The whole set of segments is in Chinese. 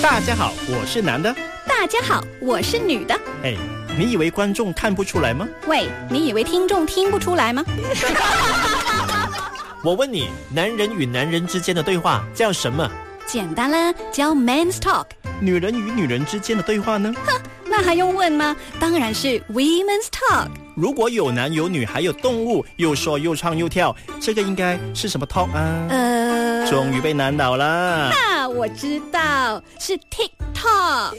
大家好，我是男的。 大家好，我是女的。 哎，你以为观众看不出来吗？ 喂，你以为听众听不出来吗？ 我问你，男人与男人之间的对话叫什么？ 简单啦，叫 Men's Talk。 女人与女人之间的对话呢？ 哼，那还用问吗？当然是 Women's Talk。 如果有男有女还有动物，又说又唱又跳，这个应该是什么 talk 啊？终于被难倒了。 那我知道，是 TikTok。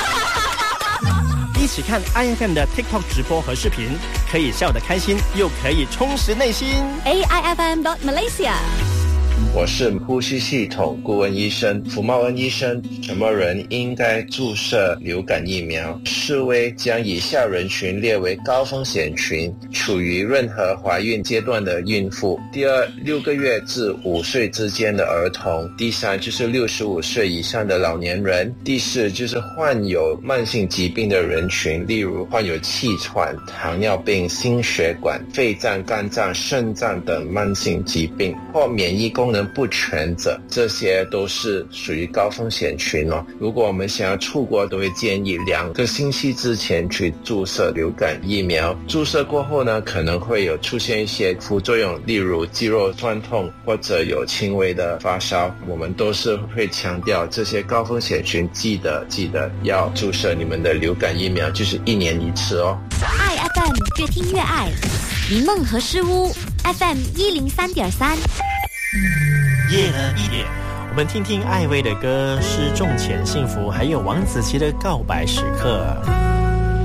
一起看 IFM 的 TikTok 直播和视频，可以笑得开心，又可以充实内心。 AIFM.Malaysia。 我是呼吸系统顾问医生福茂恩医生。什么人应该注射流感疫苗？世卫将以下人群列为高风险群：处于任何怀孕阶段的孕妇；第二，6个月至5岁之间的儿童；第三，就是65岁以上的老年人；第四，就是患有慢性疾病的人群，例如患有气喘、糖尿病、心血管、肺脏、肝脏、肾脏等慢性疾病，或免疫功能不全者，这些都是属于高风险群哦。如果我们想要出国，都会建议2个星期之前去注射流感疫苗。注射过后呢，可能会有出现一些副作用，例如肌肉酸痛或者有轻微的发烧。我们都是会强调这些高风险群记得要注射你们的流感疫苗，就是1年1次哦。 爱 FM 越听越爱，迷梦和诗屋 FM 103.3。 夜了1点，我们听听艾薇的歌《失重前幸福》，还有王子琪的告白时刻。